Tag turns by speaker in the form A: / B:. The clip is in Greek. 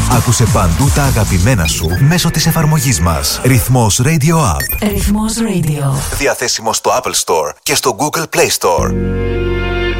A: Άκουσε παντού τα αγαπημένα σου μέσω της εφαρμογής μας. Ρυθμός Radio App.
B: Ρυθμός Radio.
A: Διαθέσιμο στο Apple Store και στο Google Play Store.